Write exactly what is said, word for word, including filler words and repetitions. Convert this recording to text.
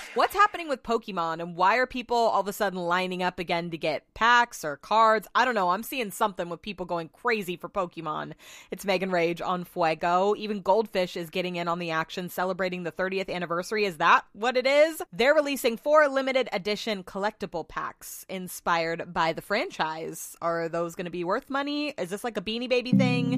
What's happening with Pokemon, and why are people all of a sudden lining up again to get packs or cards? I don't know. I'm seeing something with people going crazy for Pokemon. It's Megan Rage on Fuego. Even Goldfish is getting in on the action, celebrating the thirtieth anniversary. Is that what it is? They're releasing four limited edition collectible packs inspired by the franchise. Are those going to be worth money? Is this like a Beanie Baby thing?